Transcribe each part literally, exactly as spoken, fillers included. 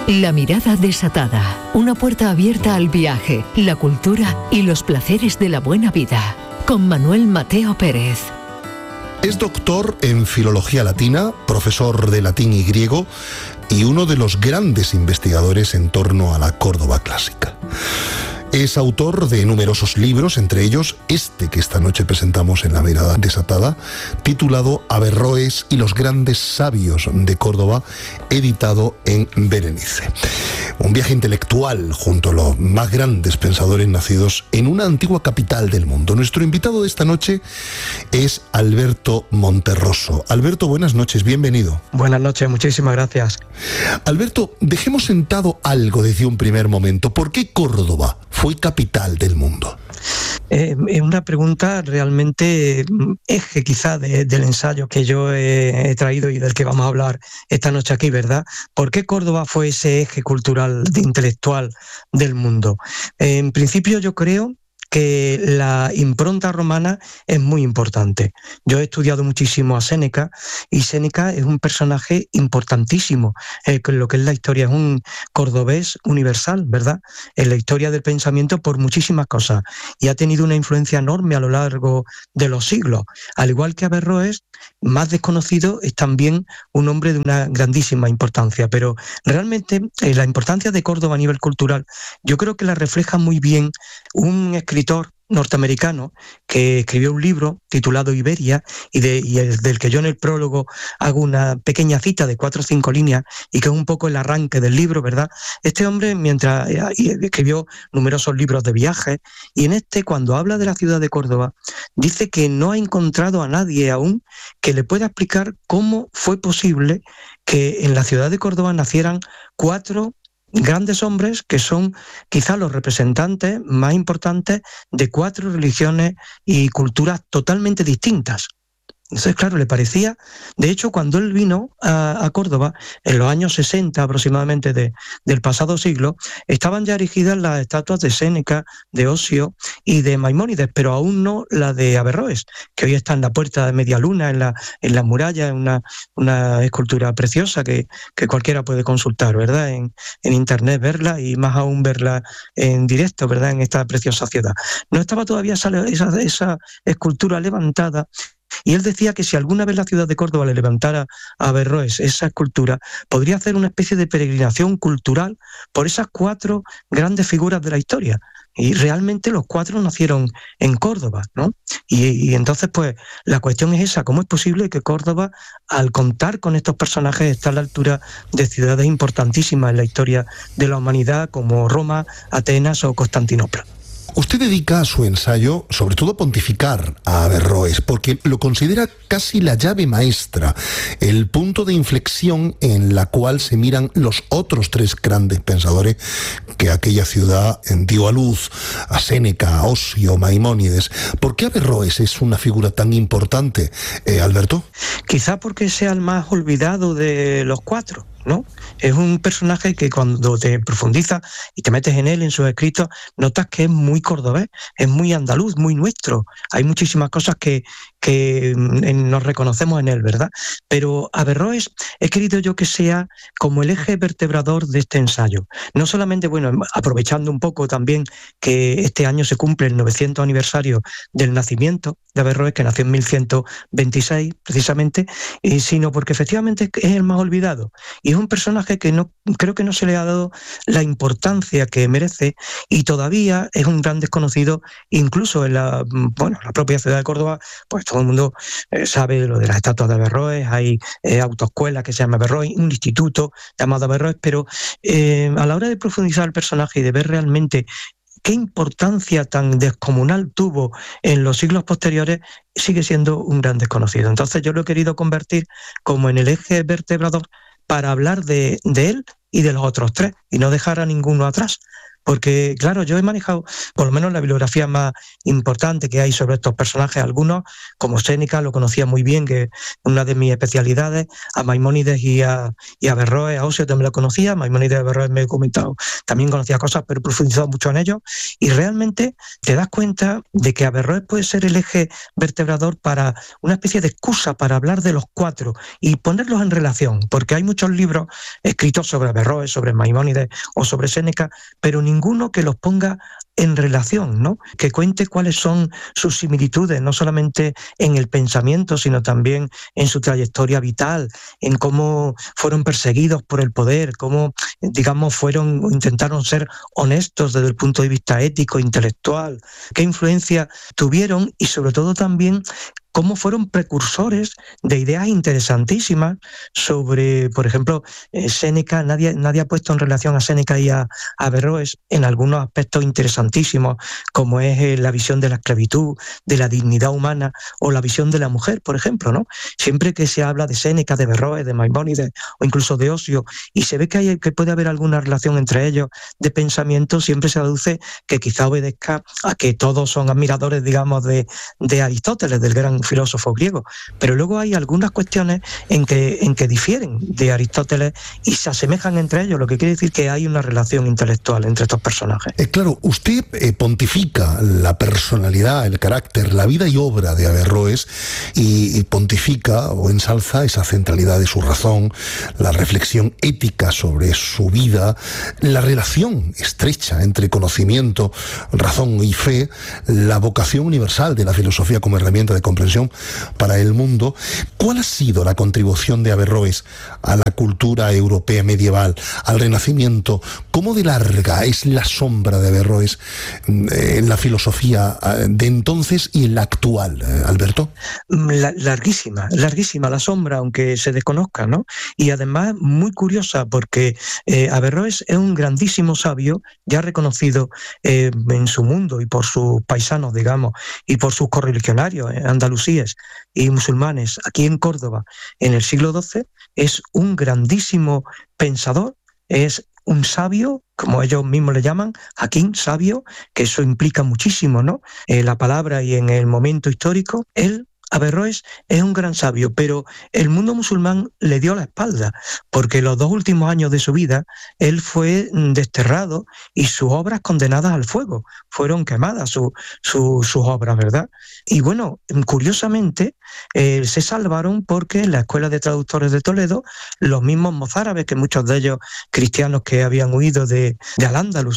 La mirada desatada, una puerta abierta al viaje, la cultura y los placeres de la buena vida. Con Manuel Mateo Pérez. Es doctor en filología latina, profesor de latín y griego y uno de los grandes investigadores en torno a la Córdoba clásica. Es autor de numerosos libros, entre ellos este que esta noche presentamos en La Mirada Desatada, titulado Averroes y los grandes sabios de Córdoba, editado en Berenice. Un viaje intelectual junto a los más grandes pensadores nacidos en una antigua capital del mundo. Nuestro invitado de esta noche es Alberto Monterroso. Alberto, buenas noches, bienvenido. Buenas noches, muchísimas gracias. Alberto, dejemos sentado algo desde un primer momento. ¿Por qué Córdoba fue capital del mundo? Es eh, una pregunta realmente eje quizá de, del ensayo que yo he, he traído y del que vamos a hablar esta noche aquí, ¿verdad? ¿Por qué Córdoba fue ese eje cultural, intelectual del mundo? Eh, en principio yo creo que la impronta romana es muy importante. Yo he estudiado muchísimo a Séneca y Séneca es un personaje importantísimo eh, en lo que es la historia, es un cordobés universal, ¿verdad? En la historia del pensamiento por muchísimas cosas y ha tenido una influencia enorme a lo largo de los siglos. Al igual que Averroes, más desconocido, es también un hombre de una grandísima importancia, pero realmente eh, la importancia de Córdoba a nivel cultural yo creo que la refleja muy bien un escritor norteamericano que escribió un libro titulado Iberia y, de, y el, del que yo en el prólogo hago una pequeña cita de cuatro o cinco líneas y que es un poco el arranque del libro, ¿verdad? Este hombre mientras eh, escribió numerosos libros de viajes y en este, cuando habla de la ciudad de Córdoba, dice que no ha encontrado a nadie aún que le pueda explicar cómo fue posible que en la ciudad de Córdoba nacieran cuatro grandes hombres que son quizá los representantes más importantes de cuatro religiones y culturas totalmente distintas. Entonces, claro, le parecía... De hecho, cuando él vino a, a Córdoba, en los años sesenta aproximadamente de, del pasado siglo, estaban ya erigidas las estatuas de Séneca, de Ocio y de Maimónides, pero aún no la de Averroes, que hoy está en la Puerta de Media Luna, en la, en la muralla, en una, una escultura preciosa que, que cualquiera puede consultar, ¿verdad? En, en internet verla y más aún verla en directo, ¿verdad? En esta preciosa ciudad. No estaba todavía esa, esa, esa escultura levantada. Y él decía que si alguna vez la ciudad de Córdoba le levantara a Averroes esa escultura, podría hacer una especie de peregrinación cultural por esas cuatro grandes figuras de la historia. Y realmente los cuatro nacieron en Córdoba, ¿no? Y, y entonces, pues, la cuestión es esa, ¿cómo es posible que Córdoba, al contar con estos personajes, está a la altura de ciudades importantísimas en la historia de la humanidad, como Roma, Atenas o Constantinopla? Usted dedica su ensayo sobre todo a pontificar a Averroes, porque lo considera casi la llave maestra, el punto de inflexión en la cual se miran los otros tres grandes pensadores que aquella ciudad dio a luz, a Séneca, a Ocio, Maimónides. ¿Por qué Averroes es una figura tan importante, eh, Alberto? Quizá porque sea el más olvidado de los cuatro, ¿no? Es un personaje que cuando te profundizas y te metes en él, en sus escritos, notas que es muy cordobés, es muy andaluz, muy nuestro. Hay muchísimas cosas que, que nos reconocemos en él, ¿verdad? Pero Averroes he querido yo que sea como el eje vertebrador de este ensayo. No solamente, bueno, aprovechando un poco también que este año se cumple el novecientos aniversario del nacimiento de Averroes, que nació en mil ciento veintiséis precisamente, eh, sino porque efectivamente es el más olvidado. Y es un personaje que no creo que no se le ha dado la importancia que merece y todavía es un gran desconocido, incluso en la, bueno, la propia ciudad de Córdoba, pues todo el mundo eh, sabe lo de las estatuas de Averroes, hay eh, autoescuelas que se llama Averroes, un instituto llamado Averroes, pero eh, a la hora de profundizar el personaje y de ver realmente qué importancia tan descomunal tuvo en los siglos posteriores, sigue siendo un gran desconocido. Entonces yo lo he querido convertir como en el eje vertebrador para hablar de, de él y de los otros tres, y no dejar a ninguno atrás. porque claro, yo he manejado, por lo menos la bibliografía más importante que hay sobre estos personajes, algunos, como Séneca, lo conocía muy bien, que es una de mis especialidades, a Maimónides y a, y a Averroes, a Osio también lo conocía, a Maimónides y Averroes me he comentado, también conocía cosas, pero he profundizado mucho en ellos, y realmente te das cuenta de que Averroes puede ser el eje vertebrador para una especie de excusa para hablar de los cuatro y ponerlos en relación, porque hay muchos libros escritos sobre Averroes, sobre Maimónides o sobre Séneca, pero ninguno que los ponga en relación, ¿no? Que cuente cuáles son sus similitudes, no solamente en el pensamiento, sino también en su trayectoria vital, en cómo fueron perseguidos por el poder, cómo, digamos, fueron, intentaron ser honestos desde el punto de vista ético, intelectual, qué influencia tuvieron y sobre todo también cómo fueron precursores de ideas interesantísimas sobre, por ejemplo, eh, Séneca. Nadie, nadie ha puesto en relación a Séneca y a, a Averroes en algunos aspectos interesantísimos, como es eh, la visión de la esclavitud, de la dignidad humana, o la visión de la mujer, por ejemplo, ¿no? Siempre que se habla de Séneca, de Averroes, de Maimónides, o incluso de Osio, y se ve que, hay, que puede haber alguna relación entre ellos de pensamiento, siempre se aduce que quizá obedezca a que todos son admiradores, digamos, de, de Aristóteles, del gran filósofo griego, pero luego hay algunas cuestiones en que, en que difieren de Aristóteles y se asemejan entre ellos, lo que quiere decir que hay una relación intelectual entre estos personajes. Eh, claro, usted eh, pontifica la personalidad, el carácter, la vida y obra de Averroes y, y pontifica o ensalza esa centralidad de su razón, la reflexión ética sobre su vida, la relación estrecha entre conocimiento, razón y fe, la vocación universal de la filosofía como herramienta de comprensión para el mundo. ¿Cuál ha sido la contribución de Averroes a la cultura europea medieval, al Renacimiento? ¿Cómo de larga es la sombra de Averroes en la filosofía de entonces y en la actual, Alberto? La, larguísima, larguísima la sombra, aunque se desconozca, ¿no? Y además muy curiosa, porque eh, Averroes es un grandísimo sabio, ya reconocido eh, en su mundo y por sus paisanos, digamos, y por sus correligionarios, eh, andalusíes y musulmanes aquí en Córdoba en el siglo doce. Es un grandísimo pensador, es un sabio, como ellos mismos le llaman, hakim, sabio, que eso implica muchísimo, ¿no? En la palabra y en el momento histórico. Él, Averroes, es un gran sabio, pero el mundo musulmán le dio la espalda, porque los dos últimos años de su vida él fue desterrado y sus obras condenadas al fuego, fueron quemadas su, su, sus obras, ¿verdad? Y bueno, curiosamente eh, se salvaron porque en la Escuela de Traductores de Toledo, los mismos mozárabes, que muchos de ellos cristianos que habían huido de, de Al-Ándalus,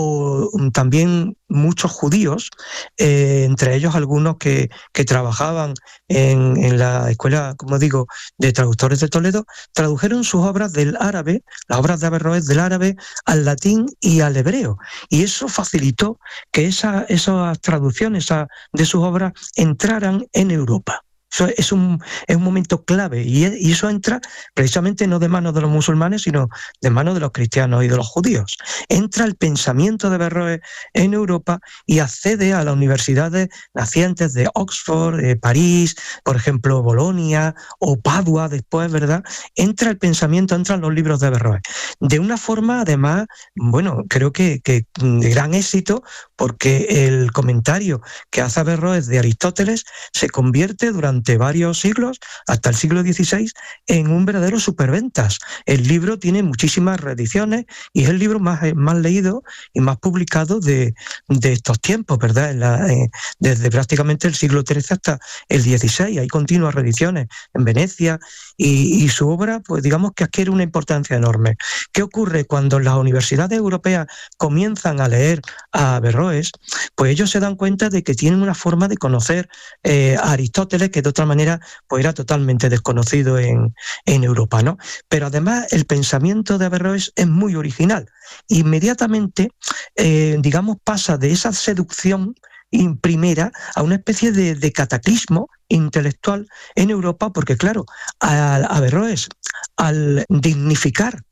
o también muchos judíos, eh, entre ellos algunos que, que trabajaban En, en la escuela, como digo, de traductores de Toledo, tradujeron sus obras del árabe, las obras de Averroes del árabe al latín y al hebreo. Y eso facilitó que esa, esas traducciones esa, de sus obras entraran en Europa. Eso es un, es un momento clave y, y eso entra precisamente no de manos de los musulmanes, sino de manos de los cristianos y de los judíos. Entra el pensamiento de Averroes en Europa y accede a las universidades nacientes de Oxford, eh, París, por ejemplo, Bolonia o Padua después, ¿verdad? Entra el pensamiento, entran los libros de Averroes. De una forma, además, bueno, creo que, que de gran éxito, porque el comentario que hace Averroes de Aristóteles se convierte durante varios siglos, hasta el siglo dieciséis, en un verdadero superventas. El libro tiene muchísimas reediciones y es el libro más, más leído y más publicado de, de estos tiempos, ¿verdad? En la, eh, desde prácticamente el siglo trece hasta el dieciséis. Hay continuas reediciones en Venecia y, y su obra, pues digamos que adquiere una importancia enorme. ¿Qué ocurre cuando las universidades europeas comienzan a leer a Averroes? Pues ellos se dan cuenta de que tienen una forma de conocer eh, a Aristóteles que de otra manera pues era totalmente desconocido en, en Europa, ¿no? Pero además el pensamiento de Averroes es muy original. Inmediatamente, eh, digamos, pasa de esa seducción primera a una especie de, de cataclismo intelectual en Europa, porque claro, a, a Averroes, al dignificar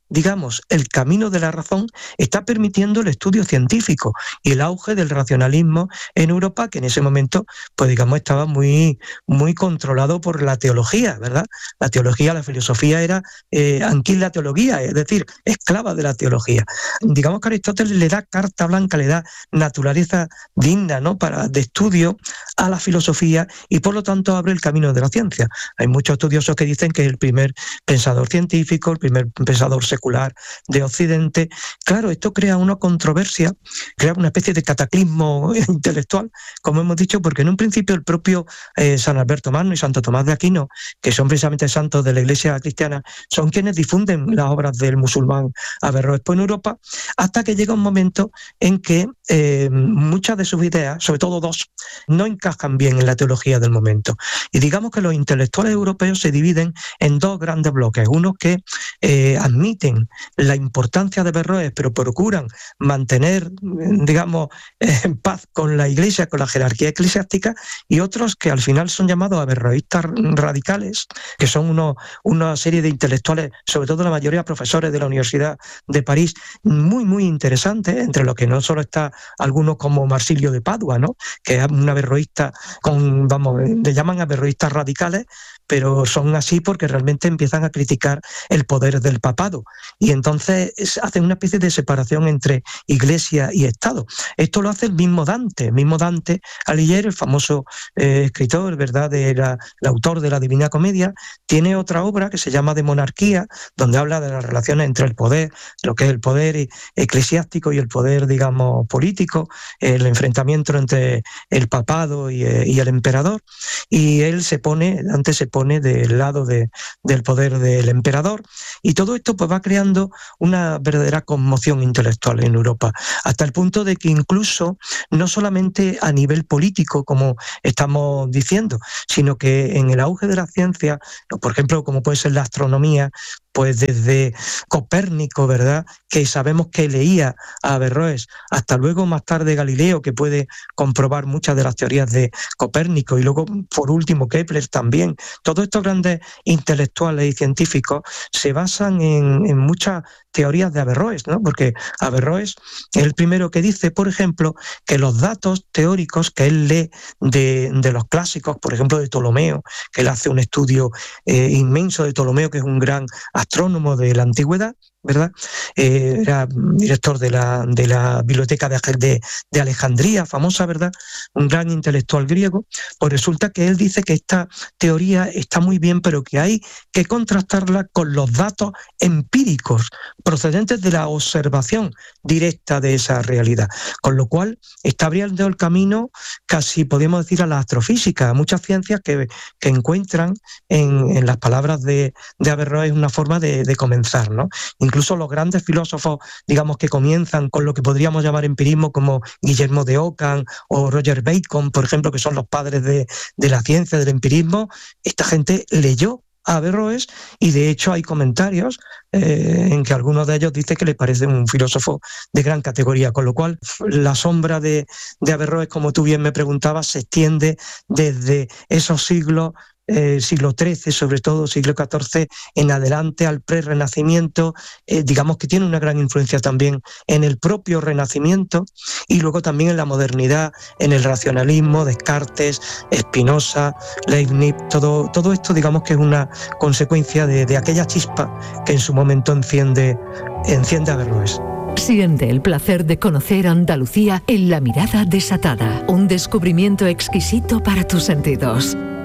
digamos, el camino de la razón está permitiendo el estudio científico y el auge del racionalismo en Europa, que en ese momento, pues digamos, estaba muy, muy controlado por la teología, ¿verdad? La teología, la filosofía era eh, anquil la teología, es decir, esclava de la teología. Digamos que Aristóteles le da carta blanca, le da naturaleza digna, ¿no?, para de estudio a la filosofía y por lo tanto abre el camino de la ciencia. Hay muchos estudiosos que dicen que es el primer pensador científico, el primer pensador secular de Occidente. Claro, esto crea una controversia, crea una especie de cataclismo intelectual, como hemos dicho, porque en un principio el propio eh, San Alberto Magno y Santo Tomás de Aquino, que son precisamente santos de la Iglesia cristiana, son quienes difunden las obras del musulmán Averroes en Europa, hasta que llega un momento en que eh, muchas de sus ideas, sobre todo dos, no encajan bien en la teología del momento. Y digamos que los intelectuales europeos se dividen en dos grandes bloques, unos que eh, admiten la importancia de Averroes, pero procuran mantener, digamos, eh, en paz con la Iglesia, con la jerarquía eclesiástica, y otros que al final son llamados averroístas radicales, que son uno, una serie de intelectuales, sobre todo la mayoría profesores de la Universidad de París, muy, muy interesantes, entre los que no solo está algunos como Marsilio de Padua, ¿no?, que es un averroísta con, vamos, le llaman averroístas radicales, pero son así porque realmente empiezan a criticar el poder del papado y entonces hacen una especie de separación entre Iglesia y Estado. Esto lo hace el mismo Dante, el mismo Dante Alighieri, el famoso eh, escritor, ¿verdad?, de la, el autor de la Divina Comedia, tiene otra obra que se llama De Monarquía, donde habla de las relaciones entre el poder, lo que es el poder eclesiástico y el poder, digamos, político, el enfrentamiento entre el papado y, y el emperador, y él se pone, Dante se pone pone del lado de, del poder del emperador, y todo esto pues va creando una verdadera conmoción intelectual en Europa, hasta el punto de que incluso no solamente a nivel político, como estamos diciendo, sino que en el auge de la ciencia, por ejemplo, como puede ser la astronomía, pues desde Copérnico, ¿verdad?, que sabemos que leía a Averroes, hasta luego más tarde Galileo, que puede comprobar muchas de las teorías de Copérnico, y luego por último Kepler también. Todos estos grandes intelectuales y científicos se basan en, en muchas teorías de Averroes, ¿no?, porque Averroes es el primero que dice, por ejemplo, que los datos teóricos que él lee de, de los clásicos, por ejemplo de Ptolomeo, que él hace un estudio eh, inmenso de Ptolomeo, que es un gran astrónomo de la antigüedad, ¿verdad? Eh, era director de la, de la biblioteca de, de, de Alejandría, famosa, ¿verdad? Un gran intelectual griego. Pues resulta que él dice que esta teoría está muy bien, pero que hay que contrastarla con los datos empíricos procedentes de la observación directa de esa realidad. Con lo cual está abriendo el camino, casi podríamos decir, a la astrofísica, a muchas ciencias que, que encuentran en, en las palabras de, de Averroes una forma de, de comenzar, ¿no? Incluso los grandes filósofos, digamos, que comienzan con lo que podríamos llamar empirismo, como Guillermo de Ockham o Roger Bacon, por ejemplo, que son los padres de, de la ciencia, del empirismo, esta gente leyó a Averroes, y de hecho hay comentarios eh, en que algunos de ellos dicen que les parece un filósofo de gran categoría, con lo cual la sombra de, de Averroes, como tú bien me preguntabas, se extiende desde esos siglos, Eh, siglo trece, sobre todo siglo catorce en adelante, al pre-renacimiento, eh, digamos que tiene una gran influencia también en el propio Renacimiento, y luego también en la modernidad, en el racionalismo, Descartes, Spinoza, Leibniz, todo, todo esto digamos que es una consecuencia de, de aquella chispa que en su momento enciende, enciende Averroes. Siente el placer de conocer Andalucía en La Mirada Desatada, un descubrimiento exquisito para tus sentidos.